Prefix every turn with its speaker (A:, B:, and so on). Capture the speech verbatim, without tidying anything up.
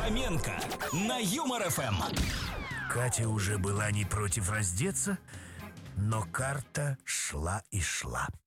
A: Фоменко на Юмор ФМ.
B: Катя уже была не против раздеться, но карта шла и шла.